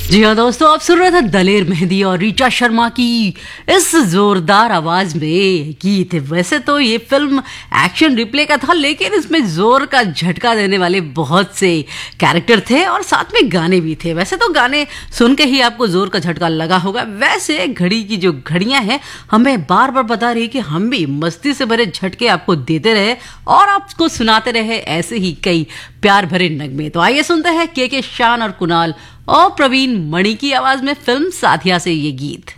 जी हाँ दोस्तों, आप सुन रहे थे दलेर मेहंदी और रीचा शर्मा की इस जोरदार आवाज में गीत। वैसे तो ये फिल्म एक्शन रिप्ले का था, लेकिन इसमें जोर का झटका देने वाले बहुत से कैरेक्टर थे और साथ में गाने भी थे। वैसे तो गाने सुन के ही आपको जोर का झटका लगा होगा। वैसे घड़ी की जो घड़ियां हैं हमें बार बार बता रही कि हम भी मस्ती से भरे झटके आपको देते रहे और आपको सुनाते रहे ऐसे ही कई प्यार भरे नगमे। तो आइए सुनते हैं के शान और कुणाल और प्रवीण मणि की आवाज में फिल्म साथिया से ये गीत।